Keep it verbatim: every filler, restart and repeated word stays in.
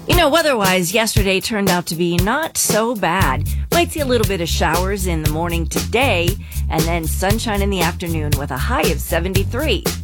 You know, weather-wise, yesterday turned out to be not so bad. Might see a little bit of showers in the morning today, and then sunshine in the afternoon with a high of seventy-three.